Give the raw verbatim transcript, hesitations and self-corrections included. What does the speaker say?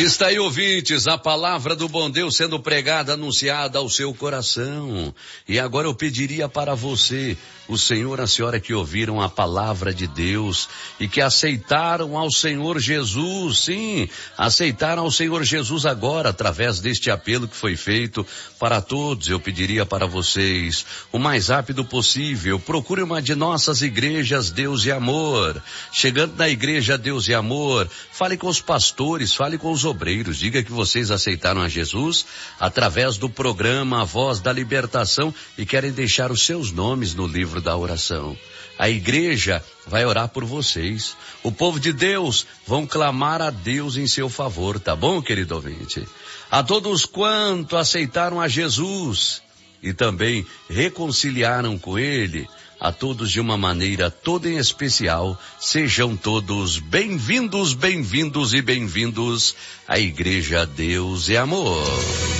Está aí, ouvintes, a palavra do bom Deus sendo pregada, anunciada ao seu coração. E agora eu pediria para você, o senhor e a senhora que ouviram a palavra de Deus e que aceitaram ao Senhor Jesus, sim, aceitaram ao Senhor Jesus agora, através deste apelo que foi feito para todos. Eu pediria para vocês, o mais rápido possível, procure uma de nossas igrejas Deus e Amor. Chegando na igreja Deus e Amor, fale com os pastores, fale com os obreiros, diga que vocês aceitaram a Jesus através do programa A Voz da Libertação e querem deixar os seus nomes no livro da oração. A igreja vai orar por vocês. O povo de Deus vão clamar a Deus em seu favor, tá bom, querido ouvinte? A todos quanto aceitaram a Jesus e também reconciliaram com Ele, a todos de uma maneira toda em especial, sejam todos bem-vindos, bem-vindos e bem-vindos à Igreja Deus e Amor.